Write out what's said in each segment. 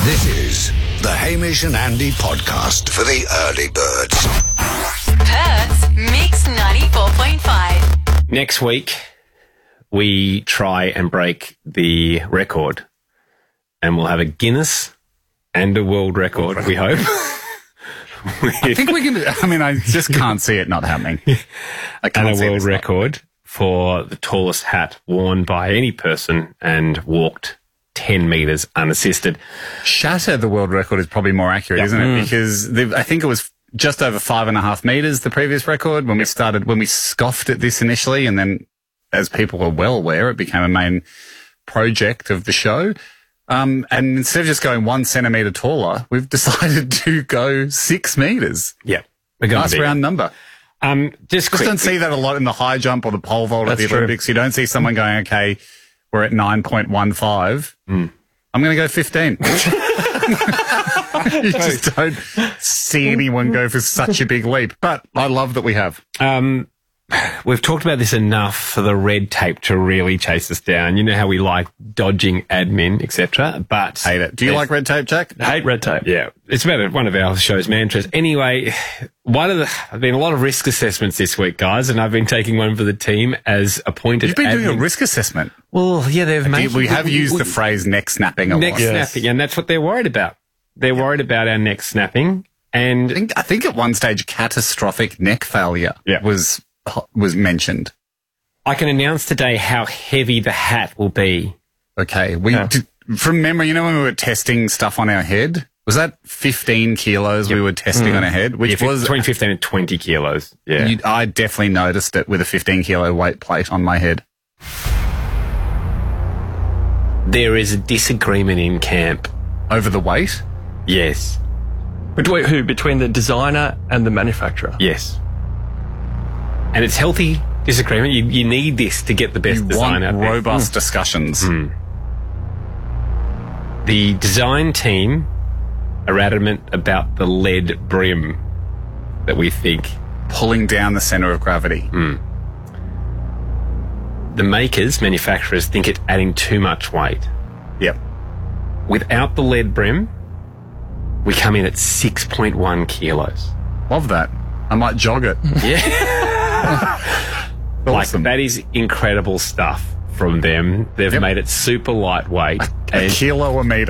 This is the Hamish and Andy podcast for the early birds. Perth's Mix 94.5. Next week, we try and break the record, and we'll have a Guinness and a world record, we hope. I think we can. I mean, I just can't see it not happening. And a world record for the tallest hat worn by any person and walked 10 metres unassisted. Shatter the world record is probably more accurate, isn't it? Because I think it was just over 5.5 metres, the previous record, when we started, when we scoffed at this initially, and then, as people are well aware, it became a main project of the show. And instead of just going 1 centimetre taller, we've decided to go 6 metres. Yeah. We're going Nice round number. Just don't see that a lot in the high jump or the pole vault at the Olympics. You don't see someone going, okay, we're at 9.15. I'm going to go 15. You just don't see anyone go for such a big leap. But I love that we have. We've talked about this enough for the red tape to really chase us down. You know how we like dodging admin, etc. But hate it. Do you like red tape, Jack? I hate red tape. Yeah, it's about one of our show's mantras. Anyway, I've been a lot of risk assessments this week, guys, and I've been taking one for the team as appointed. You've been admin. doing a risk assessment. Well, yeah, We have used the phrase neck snapping a lot. Neck snapping, and that's what they're worried about. They're worried about our neck snapping, and I think at one stage catastrophic neck failure was mentioned. I can announce today how heavy the hat will be. Okay. From memory, you know when we were testing stuff on our head? Was that 15 kilos we were testing on our head? Which was between 15 and 20 kilos. Yeah. I definitely noticed it with a 15 kilo weight plate on my head. There is a disagreement in camp. Over the weight? Yes. Between who? Between the designer and the manufacturer? Yes. And it's healthy disagreement. You need this to get the best design out there. Robust discussions. The design team are adamant about the lead brim that we think. Pulling down the centre of gravity. The manufacturers think it's adding too much weight. Yep. Without the lead brim, we come in at 6.1 kilos. Love that. I might jog it. Yeah. Awesome. That is incredible stuff from them. They've made it super lightweight. A kilo a metre.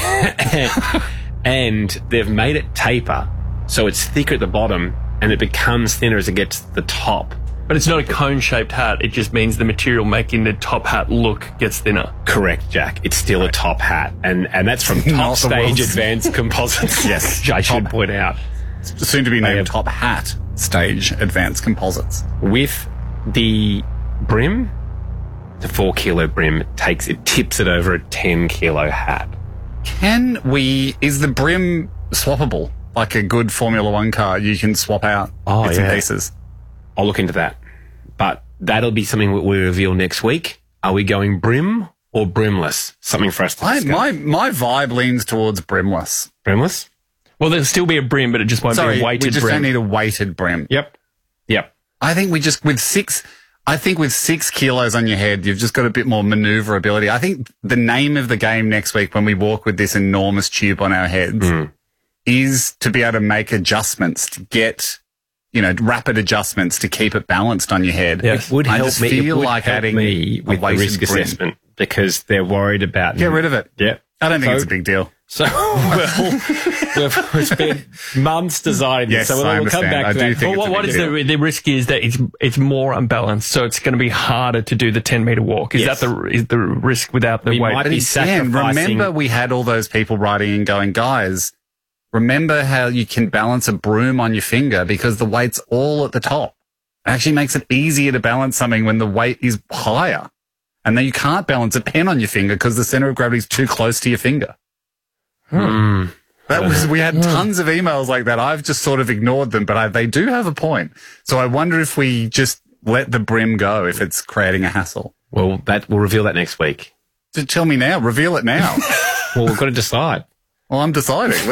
And they've made it taper so it's thicker at the bottom and it becomes thinner as it gets to the top. But it's not a cone-shaped hat. It just means the material making the top hat look gets thinner. Correct, Jack. It's still a top hat. And that's from Top Stage Advanced Composites. Yes. Which I should point out. Soon to be named Top Hat Stage Advanced Composites. With the brim, the 4 kilo brim tips it over a 10 kilo hat. Is the brim swappable? Like a good Formula One car, you can swap out bits and pieces. I'll look into that. But that'll be something that we'll reveal next week. Are we going brim or brimless? Something for us to discuss. My vibe leans towards brimless. Brimless? Well, there'll still be a brim, but it just won't be a weighted brim. We just don't need a weighted brim. Yep. I think with 6 kilos on your head, you've just got a bit more maneuverability. I think the name of the game next week when we walk with this enormous tube on our heads is to be able to make adjustments, to get, rapid adjustments to keep it balanced on your head. Yes. It would help me. It would help me with the risk assessment because they're worried about... Get rid of it. Yep. I don't think it's a big deal. So, we've spent months designing this, so we'll come back to that. Well, what is the risk is that it's more unbalanced, so it's going to be harder to do the 10-metre walk. Is that the risk without the weight? Might be sacrificing... remember we had all those people writing and going, guys, remember how you can balance a broom on your finger because the weight's all at the top. It actually makes it easier to balance something when the weight is higher. And then you can't balance a pen on your finger because the centre of gravity is too close to your finger. We had tons of emails like that. I've just sort of ignored them, but they do have a point. So I wonder if we just let the brim go if it's creating a hassle. Well, we'll reveal that next week. Tell me now. Reveal it now. Well, we've got to decide. Well, I'm deciding.